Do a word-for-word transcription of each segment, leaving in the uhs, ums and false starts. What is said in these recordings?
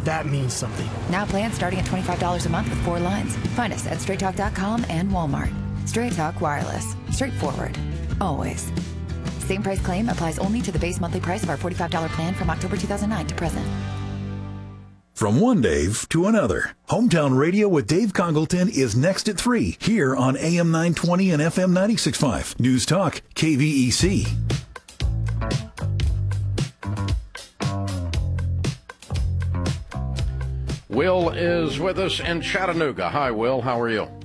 That means something. Now plans starting at twenty-five dollars a month with four lines. Find us at straight talk dot com and Walmart. Straight Talk Wireless. Straightforward. Always. Same price claim applies only to the base monthly price of our forty-five dollars plan from October two thousand nine to present. From one Dave to another, Hometown Radio with Dave Congleton is next at three here on A M nine twenty and F M ninety-six point five. News Talk, K V E C. Will is with us in Chattanooga. Hi, Will. How are you?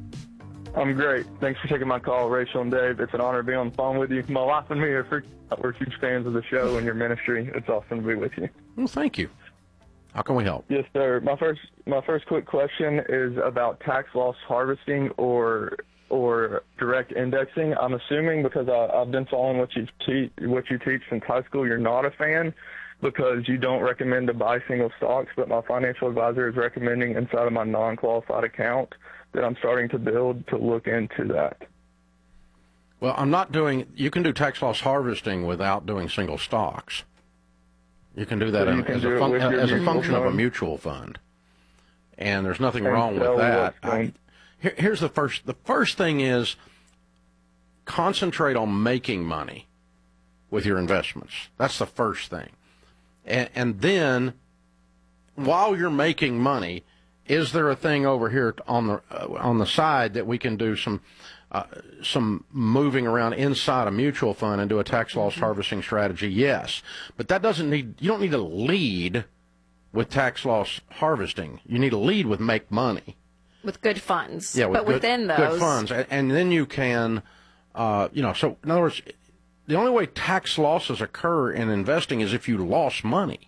I'm great. Thanks for taking my call, Rachel and Dave. It's an honor to be on the phone with you. My wife and me are we're huge fans of the show and your ministry. It's awesome to be with you. Well, thank you. How can we help? Yes, sir. My first my first quick question is about tax loss harvesting or or direct indexing. I'm assuming because I, I've been following what you teach what you teach since high school, you're not a fan because you don't recommend to buy single stocks. But my financial advisor is recommending inside of my non-qualified account that I'm starting to build to look into that. Well, I'm not doing. You can do tax loss harvesting without doing single stocks. You can do that So in, can as, do a, fun, as a function fund. of a mutual fund, and there's nothing And wrong so with that. what's I, here, here's the first. The first thing is concentrate on making money with your investments. That's the first thing, and, and then while you're making money, is there a thing over here on the uh, on the side that we can do some uh, some moving around inside a mutual fund and do a tax loss harvesting strategy? Yes, but that doesn't need. You don't need to lead with tax loss harvesting. You need to lead with make money with good funds. Yeah, with but good, within those good funds, and, and then you can, uh, you know. So in other words, the only way tax losses occur in investing is if you lost money.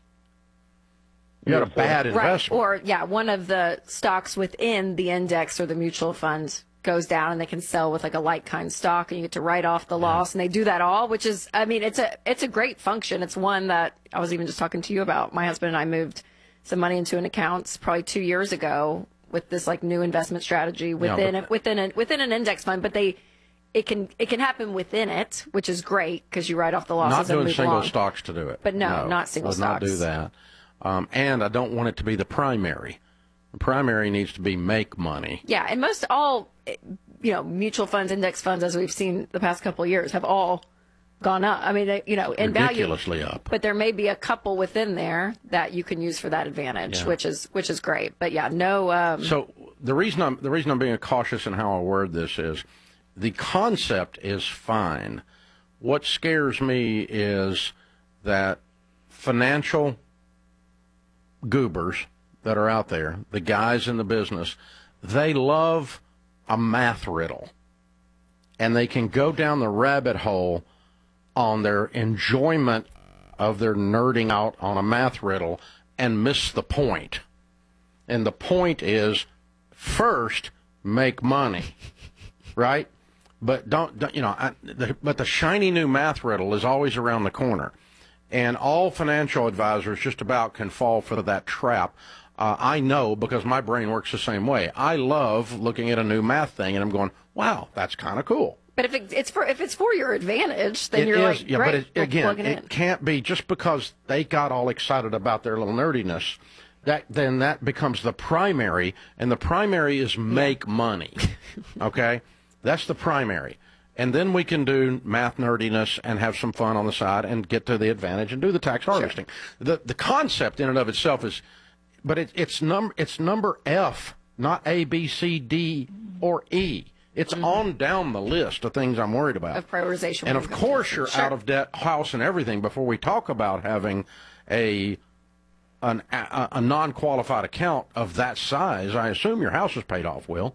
You had a bad investment. Right. Or, yeah, one of the stocks within the index or the mutual fund goes down and they can sell with like a like kind stock and you get to write off the loss. And they do that all, which is, I mean, it's a it's a great function. It's one that I was even just talking to you about. My husband and I moved some money into an account probably two years ago with this like new investment strategy within Yeah, a, within a, within an index fund. But they it can it can happen within it, which is great because you write off the losses. Not doing and move single along. stocks to do it. But no, not single would stocks. Not do that. Um, and I don't want it to be the primary. The primary needs to be make money. Yeah, and most all, you know, mutual funds, index funds, as we've seen the past couple of years, have all gone up. I mean, they, you know, in value, ridiculously up. But there may be a couple within there that you can use for that advantage, Yeah. which is which is great. But yeah, no. Um, So the reason I'm the reason I'm being cautious in how I word this is the concept is fine. What scares me is that financial goobers that are out there, the guys in the business, they love a math riddle. And they can go down the rabbit hole on their enjoyment of their nerding out on a math riddle and miss the point. And the point is, first, make money, right? But don't, don't you know, I, the, but the shiny new math riddle is always around the corner. And all financial advisors just about can fall for that trap. Uh, I know because my brain works the same way. I love looking at a new math thing, and I'm going, wow, that's kind of cool. but if it, it's for if it's for your advantage, then It you're is, like, yeah, great, but it, we'll again, plug it, it in. can't be just because they got all excited about their little nerdiness. That then that becomes the primary, and the primary is make money. Okay, that's the primary. And then we can do math nerdiness and have some fun on the side and get to the advantage and do the tax harvesting. Sure. The the concept in and of itself is, but it, it's number it's number F, not A, B, C, D, or E. It's mm-hmm. on down the list of things I'm worried about. Of prioritization. And of course, you're sure. out of debt, house and everything before we talk about having a an, a, a non-qualified account of that size. I assume your house is paid off, Will.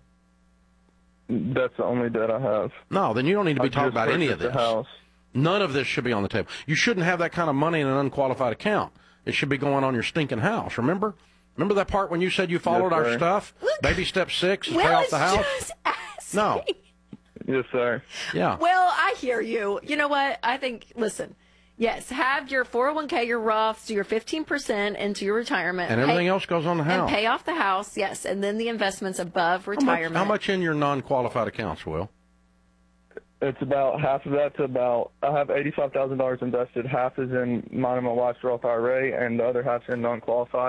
That's the only debt I have. No, then you don't need to be I talking just about any of purchased this. a house. None of this should be on the table. You shouldn't have that kind of money in an unqualified account. It should be going on your stinking house. Remember? Remember that part when you said you followed Yes, our sir. stuff? Look, Baby step six is Will pay off is the house? just asking. No. Yes, sir. Yeah. Well, I hear you. You know what? I think, listen, yes, have your four oh one k, your Roths, do your fifteen percent into your retirement. And everything pay, else goes on the house. And pay off the house, yes, and then the investments above How much, retirement. how much in your non-qualified accounts, Will? It's about half of that to about, I have eighty-five thousand dollars invested. Half is in mine and my wife's Roth I R A, and the other half's in non-qualified.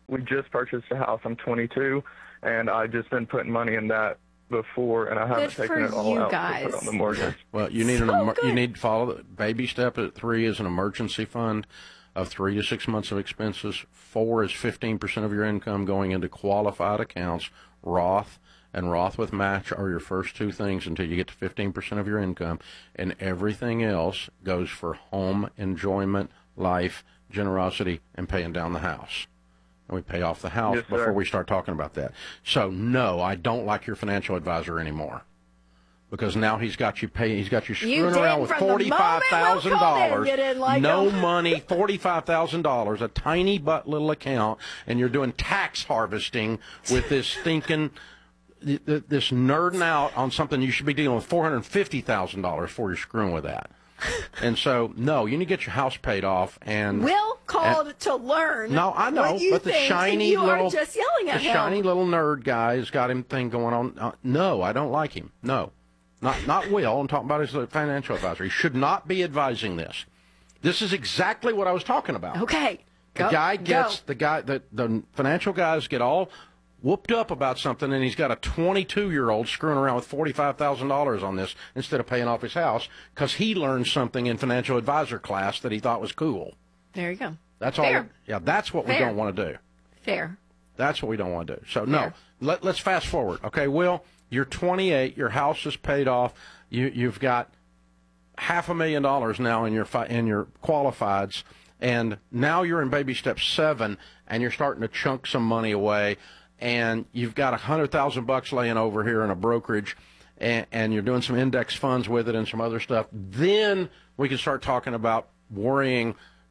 we just purchased a house. I'm twenty-two, and I just been putting money in that before, and I haven't Good taken it for all you out guys. to put on the mortgage. Well, you need So an emer- good. you need to follow the baby step at three is an emergency fund of three to six months of expenses. Four is fifteen percent of your income going into qualified accounts. Roth and Roth with match are your first two things until you get to fifteen percent of your income, and everything else goes for home enjoyment, life, generosity, and paying down the house. And we pay off the house Yes, sir. before we start talking about that. So no, I don't like your financial advisor anymore. Because now he's got you pay, he's got you screwing You did around with from the forty-five thousand moment Will called in, dollars. you didn't like No him. money, forty-five thousand dollars, a tiny but little account, and you're doing tax harvesting with this thinking, th- th- this nerding out on something you should be dealing with four hundred fifty thousand dollars before you're screwing with that. And so, no, you need to get your house paid off. And Will called and, to learn. no, I know, what you but the think, shiny and you little, are just yelling at the him. shiny little nerd guy has got him thing going on. Uh, no, I don't like him. No, not not Will. I'm talking about his financial advisor. He should not be advising this. This is exactly what I was talking about. Okay. The Go, guy gets go. the guy the the financial guys get all whooped up about something, and he's got a twenty-two-year-old screwing around with forty-five thousand dollars on this instead of paying off his house because he learned something in financial advisor class that he thought was cool. There you go. That's Fair. all. Yeah, that's what we Fair. don't want to do. Fair. That's what we don't want to do. So no, Fair. let, let's fast forward. Okay, Will, you're twenty-eight. Your house is paid off. You you've got half a million dollars now in your fi- in your qualifieds, and now you're in baby step seven, and you're starting to chunk some money away, and you've got a hundred thousand bucks laying over here in a brokerage, and, and you're doing some index funds with it and some other stuff. Then we can start talking about worrying.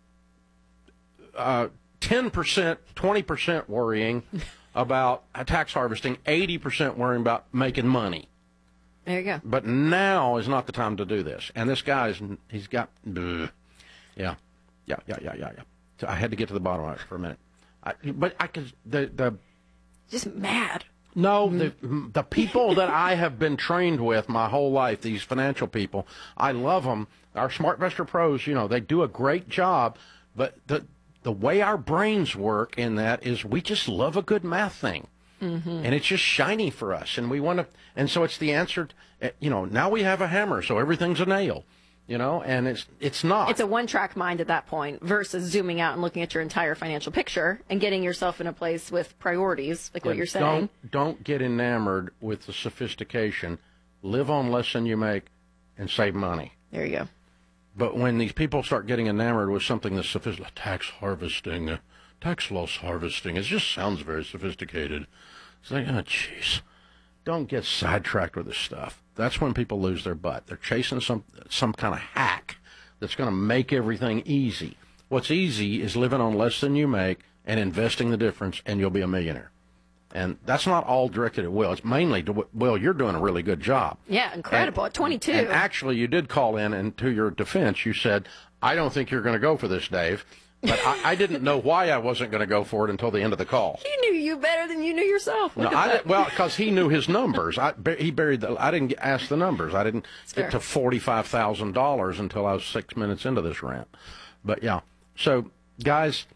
Uh, ten percent, twenty percent worrying about tax harvesting, eighty percent worrying about making money. There you go. But now is not the time to do this. And this guy's, he's got, bleh. yeah, yeah, yeah, yeah, yeah, yeah. So I had to get to the bottom of it for a minute. I, but I could, the, the, Just mad. no, the, the people that I have been trained with my whole life, these financial people, I love them. Our SmartVestor pros, you know, they do a great job, but the, the way our brains work in that is we just love a good math thing. Mm-hmm. And it's just shiny for us. And we want to, and so it's the answer, to, you know, now we have a hammer, so everything's a nail, you know, and it's, it's not. It's a one-track mind at that point versus zooming out and looking at your entire financial picture and getting yourself in a place with priorities, like what Yeah, you're saying. Don't, don't get enamored with the sophistication. Live on less than you make and save money. There you go. But when these people start getting enamored with something that's sophisticated, tax harvesting, uh, tax loss harvesting, it just sounds very sophisticated. It's like, oh, jeez. Don't get sidetracked with this stuff. That's when people lose their butt. They're chasing some some kind of hack that's going to make everything easy. What's easy is living on less than you make and investing the difference, and you'll be a millionaire. And that's not all directed at Will. It's mainly to Will. You're doing a really good job. Yeah, incredible. And- At twenty-two. And actually, you did call in, and to your defense, you said, I don't think you're going to go for this, Dave. But I, I didn't know why I wasn't going to go for it until the end of the call. He knew you better than you knew yourself. No, Look at I that. didn't, well, because he knew his numbers. I, he buried the. I didn't ask the numbers. I didn't fair. get to forty-five thousand dollars until I was six minutes into this rant. But yeah, so guys,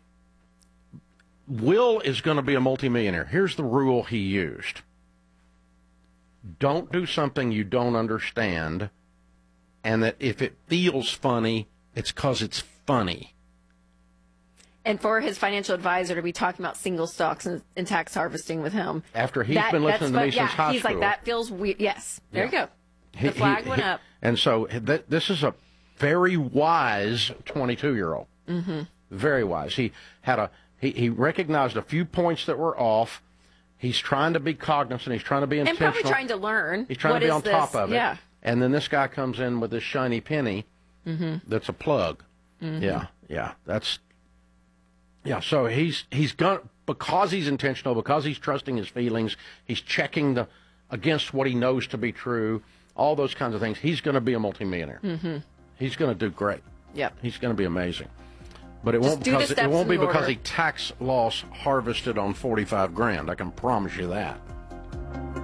Will is going to be a multimillionaire. Here's the rule he used: don't do something you don't understand, and that if it feels funny, it's because it's funny. And for his financial advisor to be talking about single stocks and, and tax harvesting with him. After he's that- been listening that's to me what- yeah, since high he's school. like, that feels weird. Yes, there Yeah. you go. He- The flag he- went he- up. And so th- this is a very wise twenty-two-year-old. Mm-hmm. Very wise. He had a he, he recognized a few points that were off. He's trying to be cognizant. He's trying to be And intentional. probably trying to learn. He's trying what to be is on this? top of it. Yeah. And then this guy comes in with this shiny penny Mm-hmm. that's a plug. Mm-hmm. Yeah, yeah. That's yeah. So he's he's gonna because he's intentional, because he's trusting his feelings, he's checking the against what he knows to be true, all those kinds of things. He's going to be a multimillionaire. Mm-hmm. He's going to do great. Yep. He's going to be amazing. But it Just won't do the because it steps won't be in because order. he tax loss harvested on forty-five grand. I can promise you that.